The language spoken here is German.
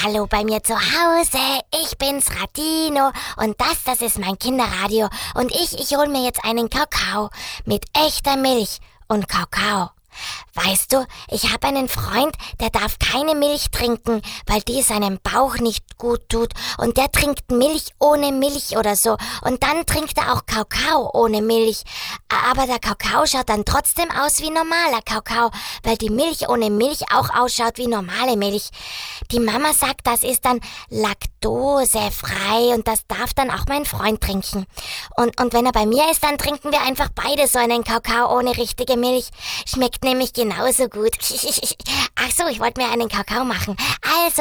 Hallo bei mir zu Hause, ich bin's Radino und das ist mein Kinderradio und ich hol mir jetzt einen Kakao mit echter Milch und Kakao. Weißt du, ich habe einen Freund, der darf keine Milch trinken, weil die seinem Bauch nicht gut tut und der trinkt Milch ohne Milch oder so und dann trinkt er auch Kakao ohne Milch. Aber der Kakao schaut dann trotzdem aus wie normaler Kakao, weil die Milch ohne Milch auch ausschaut wie normale Milch. Die Mama sagt, das ist dann laktosefrei und das darf dann auch mein Freund trinken. Und wenn er bei mir ist, dann trinken wir einfach beide so einen Kakao ohne richtige Milch. Schmeckt nämlich genauso gut. Ach so, ich wollte mir einen Kakao machen. Also,